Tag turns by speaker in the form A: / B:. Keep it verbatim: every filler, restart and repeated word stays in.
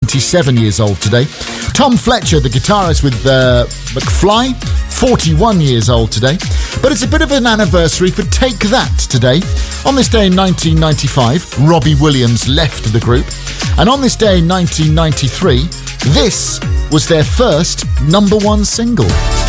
A: twenty-seven years old today. Tom Fletcher, the guitarist with uh, McFly, forty-one years old today. But it's a bit of an anniversary for Take That today. On this day in nineteen ninety-five, Robbie Williams left the group. And on this day in nineteen ninety-three, this was their first number one single.